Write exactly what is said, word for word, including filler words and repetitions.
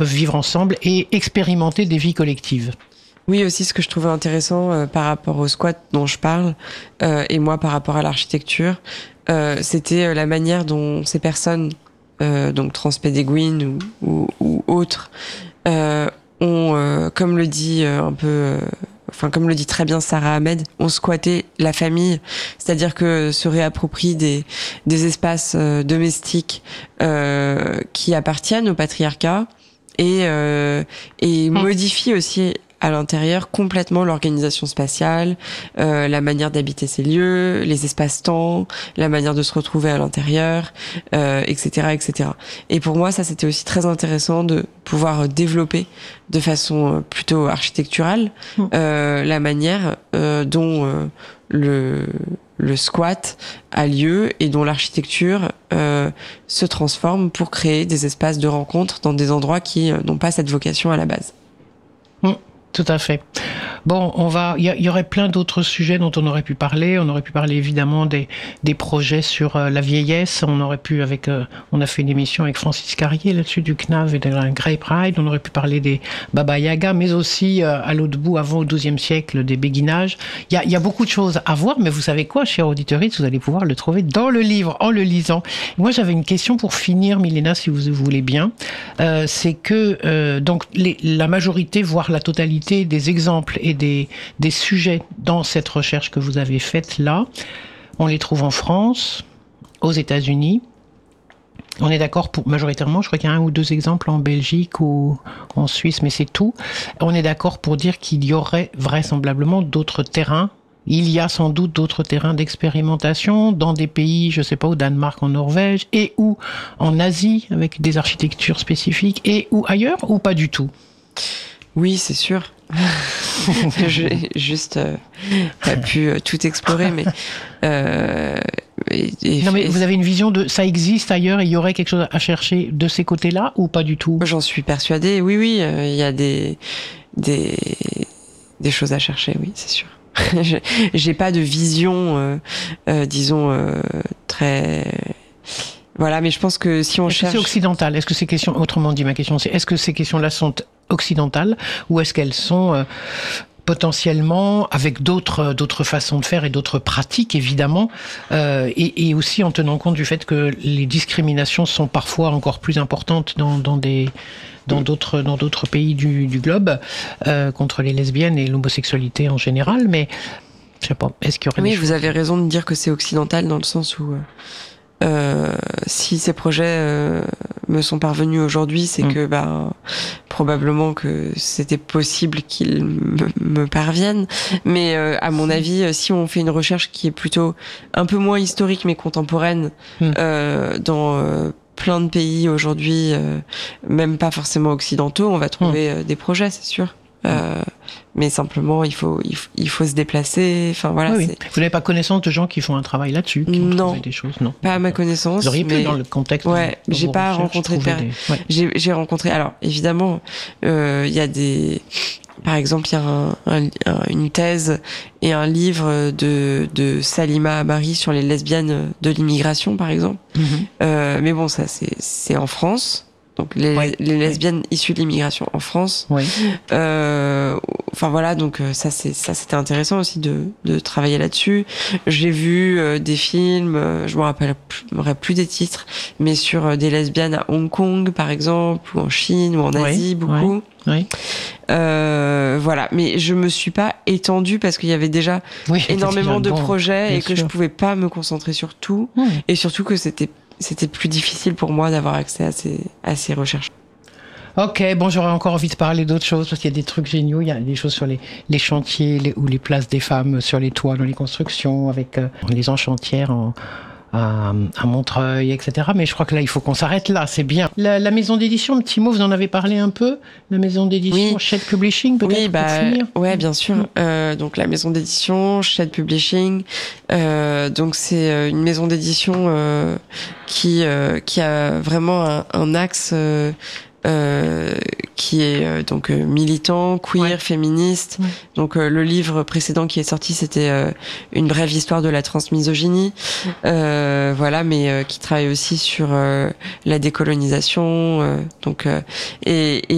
peuvent vivre ensemble et expérimenter des vies collectives. Oui, aussi ce que je trouvais intéressant euh, par rapport au squat dont je parle, euh, et moi par rapport à l'architecture, euh, c'était euh, la manière dont ces personnes, euh, donc transpédéguines ou, ou, ou autres, euh, ont, euh, comme le dit euh, un peu... Euh, Enfin, comme le dit très bien Sarah Ahmed, ont squatté la famille, c'est-à-dire que se réapproprient des des espaces euh, domestiques euh, qui appartiennent au patriarcat et euh, et mmh. modifient aussi à l'intérieur complètement l'organisation spatiale, euh, la manière d'habiter ces lieux, les espaces-temps, la manière de se retrouver à l'intérieur, euh, et cetera, et cetera. Et pour moi, ça, c'était aussi très intéressant de pouvoir développer de façon plutôt architecturale euh, la manière euh, dont euh, le le squat a lieu et dont l'architecture euh, se transforme pour créer des espaces de rencontre dans des endroits qui euh, n'ont pas cette vocation à la base. Mmh. Tout à fait. Bon, on va. Il y, y aurait plein d'autres sujets dont on aurait pu parler. On aurait pu parler évidemment des des projets sur euh, la vieillesse. On aurait pu avec. Euh, on a fait une émission avec Francis Carrier là-dessus du C N A V et de la Grey Pride. On aurait pu parler des Baba Yaga, mais aussi euh, à l'autre bout, avant au douzième siècle, des béguinages. Il y a il y a beaucoup de choses à voir, mais vous savez quoi, chers auditeurs, vous allez pouvoir le trouver dans le livre en le lisant. Moi, j'avais une question pour finir, Milena, si vous voulez bien. Euh, c'est que euh, donc les, la majorité, voire la totalité des exemples et des, des sujets dans cette recherche que vous avez faite là, on les trouve en France, aux États-Unis. On est d'accord pour majoritairement, je crois qu'il y a un ou deux exemples en Belgique ou en Suisse, mais c'est tout. On est d'accord pour dire qu'il y aurait vraisemblablement d'autres terrains. Il y a sans doute d'autres terrains d'expérimentation dans des pays, je sais pas, au Danemark, en Norvège, et ou en Asie, avec des architectures spécifiques, et ou ailleurs, ou pas du tout. Oui, c'est sûr. J'ai juste euh, pas pu euh, tout explorer, mais... Euh, et, et, non, mais et, vous avez une vision de... Ça existe ailleurs et il y aurait quelque chose à chercher de ces côtés-là ou pas du tout ? J'en suis persuadée, oui, oui. Il euh, y a des, des, des choses à chercher, oui, c'est sûr. J'ai pas de vision, euh, euh, disons, euh, très... Voilà, mais je pense que si on est-ce cherche... Est-ce que c'est occidental ? Est-ce que ces questions... Autrement dit, ma question, c'est est-ce que ces questions-là sont occidentales ou est-ce qu'elles sont euh, potentiellement avec d'autres d'autres façons de faire et d'autres pratiques, évidemment, euh, et, et aussi en tenant compte du fait que les discriminations sont parfois encore plus importantes dans, dans des... dans d'autres dans d'autres pays du, du globe euh, contre les lesbiennes et l'homosexualité en général, mais je sais pas, est-ce qu'il y aurait... Oui, vous avez raison de dire que c'est occidental dans le sens où... Euh... Euh, si ces projets euh, me sont parvenus aujourd'hui, c'est mmh. que bah, probablement que c'était possible qu'ils me, me parviennent. Mais euh, à mon avis, si on fait une recherche qui est plutôt un peu moins historique mais contemporaine mmh. euh, dans euh, plein de pays aujourd'hui, euh, même pas forcément occidentaux, on va trouver mmh. euh, des projets, c'est sûr. Euh, mais simplement il faut, il faut il faut se déplacer, enfin voilà. Oui, c'est... oui. Vous n'avez pas connaissance de gens qui font un travail là-dessus, qui ont non, trouvé des choses, non. Pas à ma connaissance. Vous auriez pu mais... dans le contexte. Ouais, de, j'ai pas rencontré. Per... Des... Ouais. J'ai j'ai rencontré. Alors évidemment, il euh, y a des. Par exemple, il y a un, un, un, une thèse et un livre de, de Salima Amari sur les lesbiennes de l'immigration, par exemple. Mm-hmm. Euh, mais bon, ça c'est c'est en France. Donc les, oui. les lesbiennes oui. issues de l'immigration en France. Oui. Euh, enfin voilà, donc ça c'est ça c'était intéressant aussi de de travailler là-dessus. J'ai vu euh, des films, euh, je me rappelle plus, me rappelle plus des titres, mais sur euh, des lesbiennes à Hong Kong par exemple, ou en Chine ou en Asie oui. beaucoup. Oui. Oui. Euh, voilà, mais je me suis pas étendue parce qu'il y avait déjà oui, énormément de bon, projets et que sûr. Je pouvais pas me concentrer sur tout, oui. et surtout que c'était c'était plus difficile pour moi d'avoir accès à ces, à ces recherches. Ok, bon, j'aurais encore envie de parler d'autres choses parce qu'il y a des trucs géniaux. Il y a des choses sur les, les chantiers les, ou les places des femmes sur les toits dans les constructions avec euh, les enchantières en, à, à Montreuil, et cetera. Mais je crois que là, il faut qu'on s'arrête là, c'est bien. La, la maison d'édition, petit mot, vous en avez parlé un peu. La maison d'édition, oui. Shed Publishing, peut-être, oui, bah, pour finir. Ouais, bien sûr. Mmh. Euh, donc la maison d'édition, Shed Publishing. Euh, donc c'est une maison d'édition euh, qui euh, qui a vraiment un, un axe. Euh, Euh, qui est euh, donc euh, militant, queer, ouais. féministe. Ouais. Donc euh, le livre précédent qui est sorti, c'était euh, une brève histoire de la transmisogynie. Ouais. Euh, voilà, mais euh, qui travaille aussi sur euh, la décolonisation. Euh, donc euh, et, et